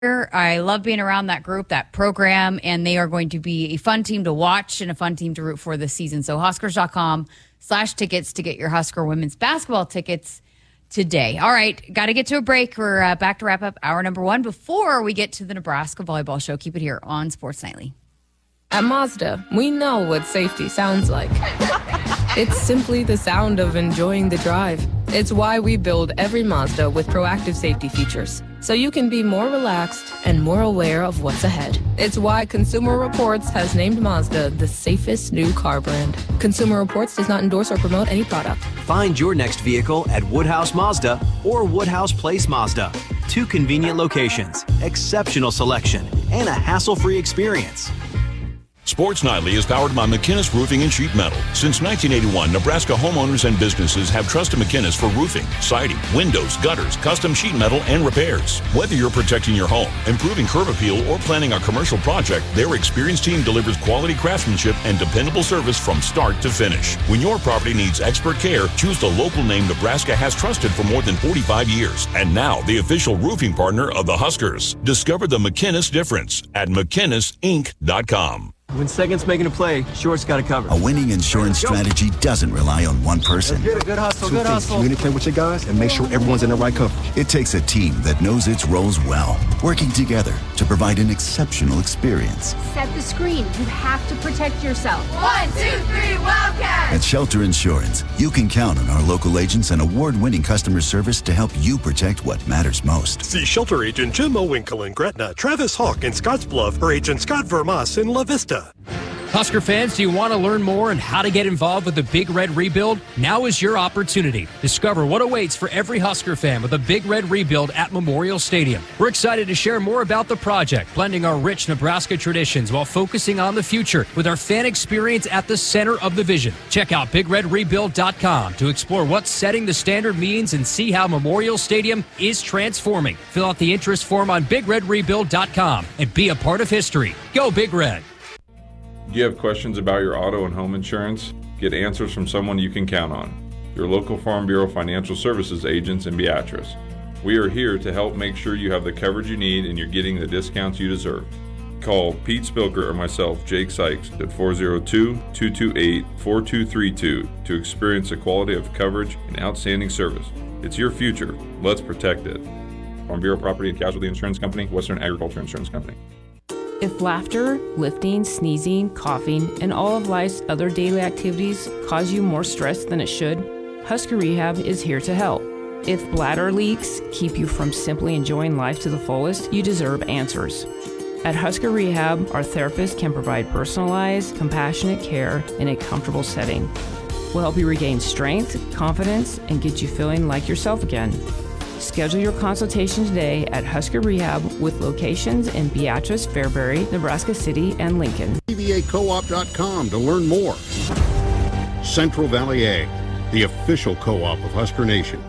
I love being around that group, that program, and they are going to be a fun team to watch and a fun team to root for this season. So Huskers.com/tickets to get your Husker women's basketball tickets today. All right, got to get to a break. We're back to wrap up hour number 1 before we get to the Nebraska volleyball show. Keep it here on Sports Nightly. At Mazda, we know what safety sounds like. It's simply the sound of enjoying the drive. It's why we build every Mazda with proactive safety features, so you can be more relaxed and more aware of what's ahead. It's why Consumer Reports has named Mazda the safest new car brand. Consumer Reports does not endorse or promote any product. Find your next vehicle at Woodhouse Mazda or Woodhouse Place Mazda. 2 convenient locations, exceptional selection, and a hassle-free experience. Sports Nightly is powered by McInnes Roofing and Sheet Metal. Since 1981, Nebraska homeowners and businesses have trusted McInnes for roofing, siding, windows, gutters, custom sheet metal, and repairs. Whether you're protecting your home, improving curb appeal, or planning a commercial project, their experienced team delivers quality craftsmanship and dependable service from start to finish. When your property needs expert care, choose the local name Nebraska has trusted for more than 45 years. And now, the official roofing partner of the Huskers. Discover the McInnes difference at McInnesInc.com. When Second's making a play, Short's got it covered. A winning insurance strategy doesn't rely on one person. Good hustle, good hustle. Communicate with your guys and make sure everyone's in the right coverage. It takes a team that knows its roles well, working together to provide an exceptional experience. Set the screen. You have to protect yourself. 1, 2, 3, Wildcats! At Shelter Insurance, you can count on our local agents and award-winning customer service to help you protect what matters most. See Shelter Agent Jim Owinkle in Gretna, Travis Hawk in Scottsbluff, or Agent Scott Vermas in La Vista. Husker fans, do you want to learn more on how to get involved with the Big Red Rebuild? Now is your opportunity. Discover what awaits for every Husker fan with the Big Red Rebuild at Memorial Stadium. We're excited to share more about the project, blending our rich Nebraska traditions while focusing on the future with our fan experience at the center of the vision. Check out BigRedRebuild.com to explore what setting the standard means and see how Memorial Stadium is transforming. Fill out the interest form on BigRedRebuild.com and be a part of history. Go Big Red! Do you have questions about your auto and home insurance? Get answers from someone you can count on. Your local Farm Bureau Financial Services agents in Beatrice. We are here to help make sure you have the coverage you need and you're getting the discounts you deserve. Call Pete Spilker or myself, Jake Sykes, at 402-228-4232 to experience the quality of coverage and outstanding service. It's your future. Let's protect it. Farm Bureau Property and Casualty Insurance Company, Western Agriculture Insurance Company. If laughter, lifting, sneezing, coughing, and all of life's other daily activities cause you more stress than it should, Husker Rehab is here to help. If bladder leaks keep you from simply enjoying life to the fullest, you deserve answers. At Husker Rehab, our therapists can provide personalized, compassionate care in a comfortable setting. We'll help you regain strength, confidence, and get you feeling like yourself again. Schedule your consultation today at Husker Rehab with locations in Beatrice, Fairbury, Nebraska City, and Lincoln. TVAcoop.com to learn more. Central Valley Ag, the official co-op of Husker Nation.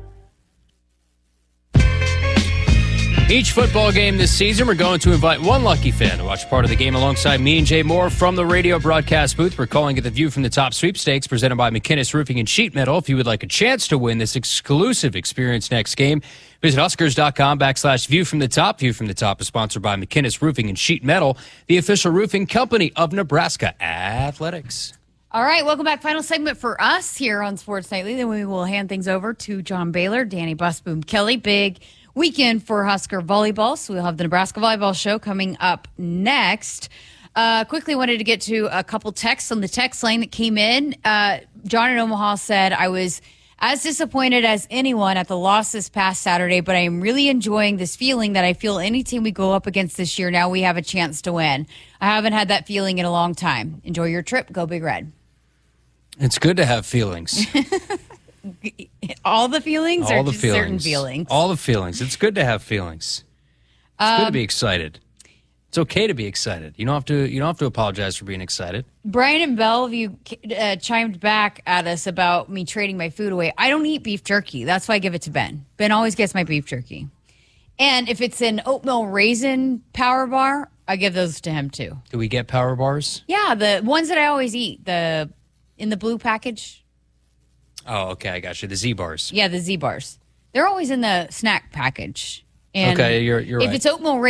Each football game this season, we're going to invite one lucky fan to watch part of the game alongside me and Jay Moore from the radio broadcast booth. We're calling it the View from the Top Sweepstakes, presented by McInnes Roofing and Sheet Metal. If you would like a chance to win this exclusive experience next game, visit Huskers.com/View from the Top. View from the Top is sponsored by McInnes Roofing and Sheet Metal, the official roofing company of Nebraska Athletics. All right, welcome back. Final segment for us here on Sports Nightly. Then we will hand things over to John Baylor, Danny Busboom Kelly. Big weekend for Husker volleyball, so we'll have the Nebraska volleyball show coming up next. Quickly wanted to get to a couple texts on the text line that came in. John in Omaha said, I was as disappointed as anyone at the loss this past Saturday, but I am really enjoying this feeling that I feel any team we go up against this year, now we have a chance to win. I haven't had that feeling in a long time. Enjoy your trip. Go Big Red. It's good to have feelings. All the feelings All or the just feelings. certain feelings? All the feelings. It's good to have feelings. It's good to be excited. It's okay to be excited. You don't have to apologize for being excited. Brian in Bellevue chimed back at us about me trading my food away. I don't eat beef jerky. That's why I give it to Ben. Ben always gets my beef jerky. And if it's an oatmeal raisin power bar, I give those to him too. Do we get power bars? Yeah, the ones that I always eat, in the blue package. Oh, okay, I got you. The Z bars. Yeah, the Z bars. They're always in the snack package. And okay, you're if right. it's oatmeal